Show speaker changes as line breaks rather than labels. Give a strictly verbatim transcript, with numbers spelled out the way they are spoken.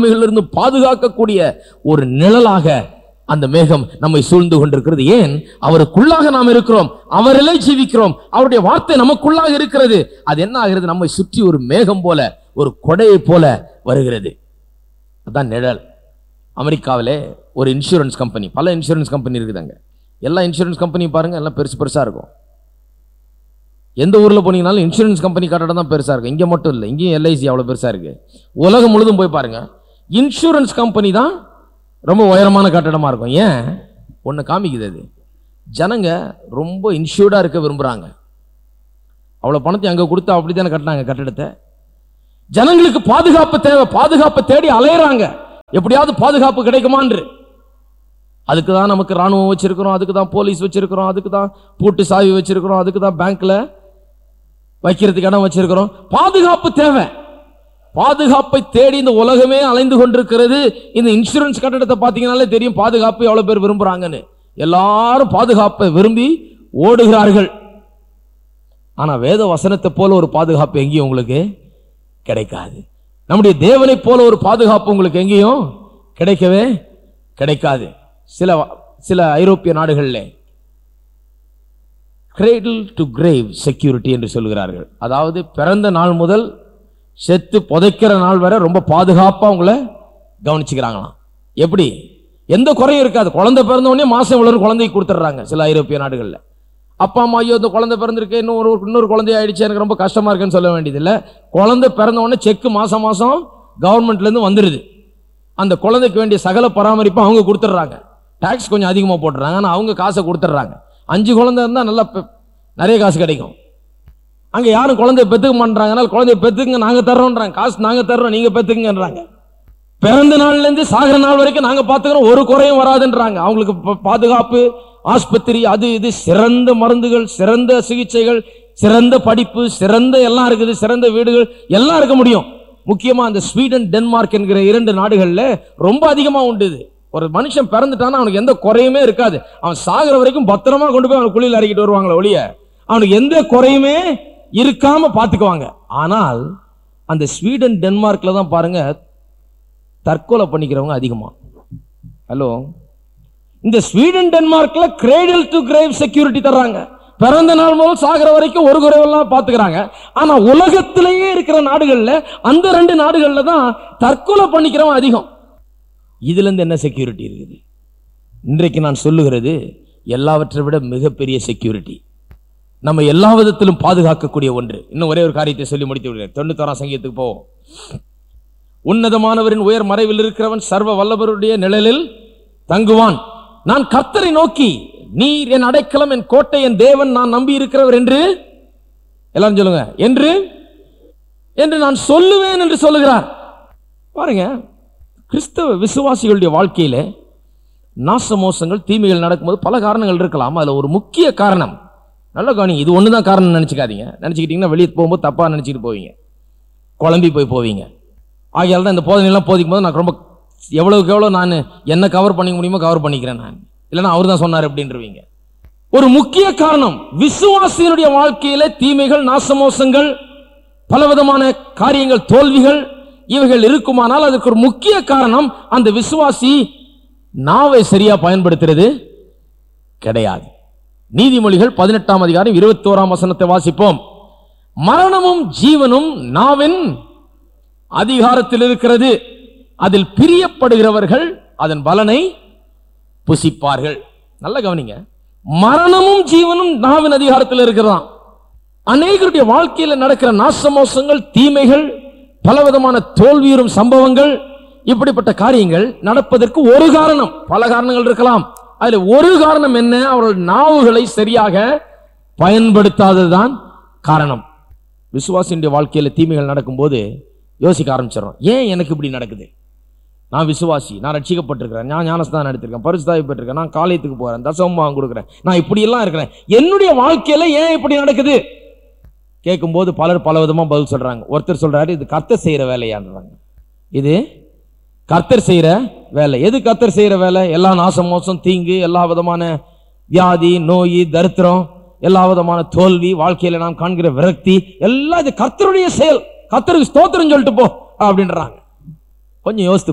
தீமைகளிலிருந்து பாதுகாக்கக்கூடிய ஒரு நிழலாக அந்த மேகம் நம்மை சூழ்ந்து கொண்டிருக்கிறது. ஏன்? அவருக்குள்ளாக நாம் இருக்கிறோம், அவரிலே ஜீவிக்கிறோம், அவருடைய வார்த்தை நமக்குள்ளாக இருக்கிறது. அது என்ன ஆகிறது? நம்மை சுற்றி ஒரு மேகம் போல, ஒரு கொடையை போல வருகிறது. அதான் நிழல். அமெரிக்காவிலே ஒரு இன்சூரன்ஸ் கம்பெனி, பல இன்சூரன்ஸ் கம்பெனி இருக்குதாங்க. எல்லா இன்சூரன்ஸ் கம்பெனி பாருங்க, எல்லாம் பெருசு பெருசா இருக்கும். எந்த ஊர்ல போனீங்கனாலும் இன்சூரன்ஸ் கம்பெனி கட்டடம் தான் பெருசா இருக்கும். இங்க மட்டும் இல்லை, இங்கேயும் எல்ஐசி அவ்வளவு பெருசா இருக்கு. உலகம் முழுதும் போய் பாருங்க, இன்சூரன்ஸ் கம்பெனி தான் ரொம்ப உயரமான கட்டடமா இருக்கும். ஏன்? ஒன்று காமிக்குது, அது ஜனங்க ரொம்ப இன்சூர்டா இருக்க விரும்புறாங்க. அவ்வளோ பணத்தை அங்கே கொடுத்தா அப்படி தானே கட்டினாங்க கட்டடத்தை. ஜனங்களுக்கு பாதுகாப்பு தேவை, பாதுகாப்பை தேடி அலையிறாங்க, எப்படியாவது பாதுகாப்பு கிடைக்குமான்று. அதுக்கு தான் நமக்கு ராணுவம் வச்சிருக்கிறோம், அதுக்கு தான் போலீஸ் வச்சிருக்கிறோம், அதுக்கு தான் பூட்டு சாவி வச்சிருக்கிறோம், அதுக்கு தான் பேங்க்ல வைக்கிறதுக்கு இடம் வச்சிருக்கிறோம். பாதுகாப்பு தேவை. பாதுகாப்பை தேடி இந்த உலகமே அலைந்து கொண்டிருக்கிறது. இந்த இன்சூரன்ஸ் கட்டடத்தை பார்த்தீங்கன்னாலே தெரியும் பாதுகாப்பு எவ்வளவு பேர் விரும்புறாங்கன்னு. எல்லாரும் பாதுகாப்பை விரும்பி ஓடுகிறார்கள். ஆனா வேத வசனத்தை போல ஒரு பாதுகாப்பு எங்கேயும் உங்களுக்கு கிடைக்காது. நம்முடைய தேவனை போல ஒரு பாதுகாப்பு உங்களுக்கு எங்கேயும் கிடைக்கவே கிடைக்காது. சில சில ஐரோப்பிய நாடுகளில் கிரேடில் டு கிரேவ் செக்யூரிட்டி என்று சொல்கிறார்கள். அதாவது பிறந்த நாள் முதல் செத்து புதைக்கிற நாள் வரை ரொம்ப பாதுகாப்பா உங்களை கவனிச்சுக்கிறாங்களாம். எப்படி? எந்த குறையும் இருக்காது. குழந்தை பிறந்த உடனே மாசம் இவ்வளவு குழந்தைக்கு கொடுத்துட்றாங்க சில ஐரோப்பிய நாடுகள்ல. அப்பா அம்மா ஐயோ இந்த குழந்தை பிறந்திருக்கு, இன்னொரு இன்னொரு குழந்தை ஆயிடுச்சு, எனக்கு ரொம்ப கஷ்டமா இருக்குன்னு சொல்ல வேண்டியதில்லை. குழந்தை பிறந்த உடனே செக்கு மாசம் மாசம் கவர்மெண்ட்ல இருந்து வந்துடுது. அந்த குழந்தைக்கு வேண்டிய சகல பராமரிப்பு அவங்க கொடுத்துட்றாங்க. டாக்ஸ் கொஞ்சம் அதிகமாக போட்டுறாங்க, ஆனால் அவங்க காசை கொடுத்துட்றாங்க. அஞ்சு குழந்தை இருந்தால் நல்லா நிறைய காசு கிடைக்கும். அங்கே யாரும் குழந்தைய பெற்றுக்க மாட்டாங்க. குழந்தைய பெற்றுக்குங்க, நாங்கள் தர்றோன்றாங்க, காசு நாங்கள் தர்றோம், நீங்கள் பெற்றுக்குங்கன்றாங்க. பிறந்த நாள்லேருந்து சாகிற நாள் வரைக்கும் நாங்கள் பார்த்துக்கிறோம், ஒரு குறையும் வராதுன்றாங்க. அவங்களுக்கு பாதுகாப்பு, ஆஸ்பத்திரி, அது இது, சிறந்த மருந்துகள், சிறந்த சிகிச்சைகள், சிறந்த படிப்பு, சிறந்த எல்லாம் இருக்குது, சிறந்த வீடுகள் எல்லாம் இருக்க முடியும். முக்கியமா அந்த ஸ்வீடன், டென்மார்க் என்கிற இரண்டு நாடுகள்ல ரொம்ப அதிகமா உண்டு. ஒரு மனுஷன் பிறந்துட்டானா அவனுக்கு எந்த குறையுமே இருக்காது. அவன் சாகிற வரைக்கும் பத்திரமா கொண்டு போய் அவன் குழியில் இறக்கிட்டு வருவாங்களே ஒழிய அவனுக்கு எந்த குறையுமே இருக்காம பாத்துக்குவாங்க. ஆனால் அந்த ஸ்வீடன், டென்மார்க்ல தான் பாருங்க தற்கொலை பண்ணிக்கிறவங்க அதிகமா. ஹலோ, இந்த ஸ்வீடன், டென்மார்க்ல கிரேடில் டு கிரேவ் செக்யூரிட்டி தர்றாங்க. பிறந்த நாள் முதல் சாகிற வரைக்கும் ஒரு குறைவெல்லாம் பாத்துக்கிறாங்க. ஆனா உலகத்திலேயே இருக்கிற நாடுகள்ல அந்த ரெண்டு நாடுகள்ல தான் தற்கொலை பண்ணிக்கிறவன் அதிகம். இதுல இருந்து என்ன செக்யூரிட்டி இருக்குது? இன்றைக்கு நான் சொல்லுகிறது எல்லாவற்றை விட மிகப்பெரிய செக்யூரிட்டி, நம்ம எல்லா விதத்திலும் பாதுகாக்கக்கூடிய ஒன்று. இன்னும் ஒரே ஒரு காரியத்தை சொல்லி முடித்து விடுகிறேன். தொண்ணூத்தாறாம் சங்கீதத்துக்கு போவோம். உன்னதமானவரின் உயர் மறைவில் இருக்கிறவன் சர்வ வல்லவருடைய நிழலில் தங்குவான். நான் கர்த்தரை நோக்கி, நீர் என் அடைக்கலம், என் கோட்டை, என் தேவன், நான் நம்பி இருக்கிறவர் என்று எல்லாரும் சொல்லுங்க, என்று என்று நான் சொல்லுவேன் என்று சொல்லுகிறார். பாருங்க, கிறிஸ்தவ விசுவாசிகளுடைய வாழ்க்கையில நாசமோசங்கள், தீமைகள் நடக்கும்போது பல காரணங்கள் இருக்கலாம். அதுல ஒரு முக்கிய காரணம், நல்ல கவனி, இது ஒண்ணுதான் காரணம் நினைச்சுக்காதீங்க. நினைச்சுக்கிட்டீங்கன்னா வெளியே போகும்போது தப்பா நினைச்சிட்டு போவீங்க, குழம்பி போய் போவீங்க. ஆகையால் தான் இந்த போதனைலாம் போதிக்கும் போது நான் ரொம்ப எவ்வளவுக்கு எவ்வளவு நான் என்ன கவர் பண்ணிக்க முடியுமோ கவர் பண்ணிக்கிறேன். நான் இல்லைன்னா அவர் தான் சொன்னார் அப்படின்றவீங்க. ஒரு முக்கிய காரணம், விசுவாசியினுடைய வாழ்க்கையில தீமைகள், நாசமோசங்கள், பலவிதமான காரியங்கள், தோல்விகள் இவைகள் இருக்குமானால் அதுக்கு ஒரு முக்கிய காரணம் அந்த விசுவாசி நாவை சரியா பயன்படுத்துறது கிடையாது. நீதிமொழிகள் பதினெட்டாம் அதிகாரம் இருபத்தி ஓராம் வசனத்தை வாசிப்போம். மரணமும் ஜீவனும் நாவின் அதிகாரத்தில் இருக்கிறது, அதில் பிரியப்படுகிறவர்கள் அதன் பலனை புசிப்பார்கள். நல்ல கவனிங்க, மரணமும் ஜீவனும் நாவின் அதிகாரத்தில் இருக்கிறதாம். அநேகருடைய வாழ்க்கையில் நடக்கிற நாசமோசங்கள், தீமைகள், பலவிதமான தோல்வியுறும் சம்பவங்கள், இப்படிப்பட்ட காரியங்கள் நடப்பதற்கு ஒரு காரணம், பல காரணங்கள் இருக்கலாம். அதுல ஒரு காரணம் என்ன? அவர்கள் நாவுகளை சரியாக பயன்படுத்தாததுதான் காரணம். விசுவாசியுடைய வாழ்க்கையில தீமைகள் நடக்கும் போது யோசிக்க ஆரம்பிச்சிடறோம், ஏன் எனக்கு இப்படி நடக்குது? நான் விசுவாசி, நான் ரட்சிக்கப்பட்டிருக்கிறேன், நான் ஞானஸ்தானம் எடுத்திருக்கேன், பரிசுத்தாவி பெற்றிருக்கேன், நான் காலேஜுக்கு போறேன், தசமம் கொடுக்குறேன், நான் இப்படி எல்லாம் இருக்கிறேன், என்னுடைய வாழ்க்கையில ஏன் இப்படி நடக்குது கேட்கும்போது பலர் பல விதமா பதில் சொல்றாங்க. ஒருத்தர் சொல்றாரு, இது கர்த்தர் செய்யற வேலையான்றாங்க. இது கர்த்தர் செய்யற வேலை. எது கர்த்தர் செய்யற வேலை? எல்லா நாசம், மோசம், தீங்கு, எல்லா விதமான வியாதி, நோய், தரித்திரம், எல்லா விதமான தோல்வி, வாழ்க்கையில நாம் காண்கிற விரக்தி, எல்லாம் இது கர்த்தருடைய செயல். கர்த்தருக்கு ஸ்தோத்திரம் சொல்லிட்டு போ அப்படின்றாங்க. கொஞ்சம் யோசித்து